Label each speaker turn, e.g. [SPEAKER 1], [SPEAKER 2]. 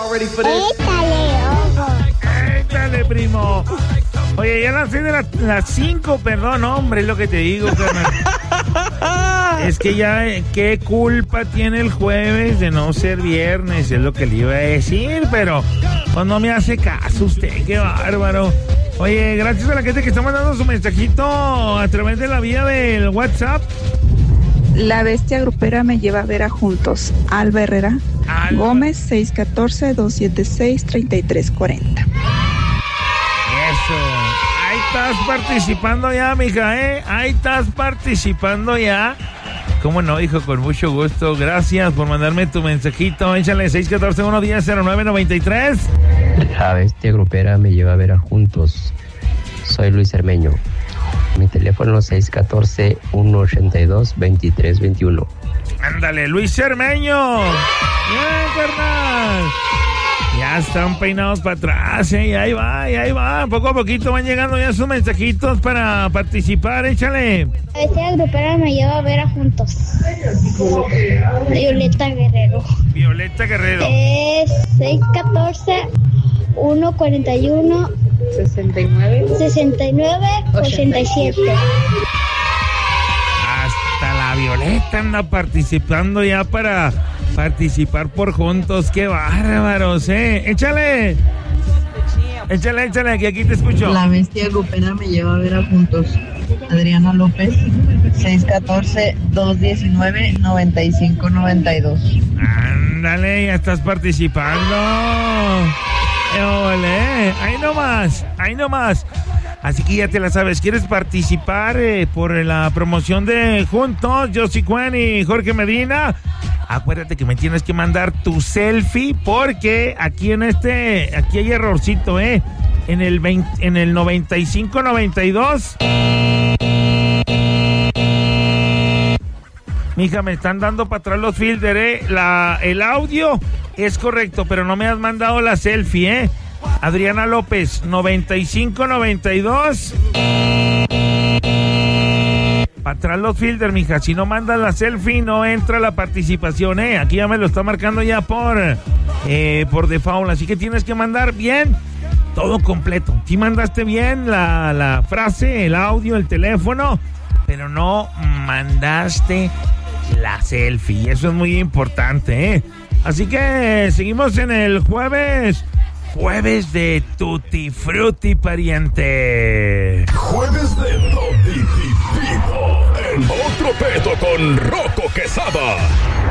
[SPEAKER 1] Échale, primo. Oye, ya las 6 de las 5, perdón, hombre, es lo que te digo, carnal. Es que ya, ¿qué culpa tiene el jueves de no ser viernes? Es lo que le iba a decir, pero pues no me hace caso usted, qué bárbaro. Oye, gracias a la gente que está mandando su mensajito a través de la vía del WhatsApp.
[SPEAKER 2] La bestia grupera me lleva a ver a Juntos. Alba Herrera. Gómez, 614-276-3340.
[SPEAKER 1] Eso. Ahí estás participando ya, mija, ¿eh? Ahí estás participando ya. ¿Cómo no, hijo? Con mucho gusto. Gracias por mandarme tu mensajito. Échale 614-110-0993.
[SPEAKER 3] La bestia grupera me lleva a ver a Juntos. Soy Luis Cermeño. Mi teléfono es 614-182-2321.
[SPEAKER 1] Ándale, Luis Cermeño. Bien, carnal. Ya están peinados para atrás, ¿eh? Y ahí va. Poco a poquito van llegando ya sus mensajitos para participar. Échale.
[SPEAKER 4] La bestia grupera me lleva a ver a Juntos. Violeta Guerrero.
[SPEAKER 1] Es
[SPEAKER 4] 614-141 69-87.
[SPEAKER 1] Hasta la Violeta anda participando ya para participar por Juntos. ¡Qué bárbaros, eh! ¡Échale! Échale, que aquí te escucho.
[SPEAKER 5] La bestia grupera me lleva a ver a Juntos. Adriana López, 614-219-9592.
[SPEAKER 1] Ándale, ya estás participando. ¡Ole! Ahí nomás. Así que ya te la sabes. ¿Quieres participar por la promoción de Juntos? Josie Cuen y Jorge Medina. Acuérdate que me tienes que mandar tu selfie porque aquí hay errorcito, en el 9592. Mija, me están dando para atrás los filters, el audio es correcto, pero no me has mandado la selfie, Adriana López, 9592. Para atrás los filters, mija. Si no mandas la selfie, no entra la participación, Aquí ya me lo está marcando ya por default. Así que tienes que mandar bien todo completo. Si mandaste bien la frase, el audio, el teléfono, pero no mandaste la selfie. Eso es muy importante, Así que seguimos en el jueves de Tutti Frutti, pariente.
[SPEAKER 6] Jueves de Tutti Frutti en Otro Pedo con Rocco Quesada.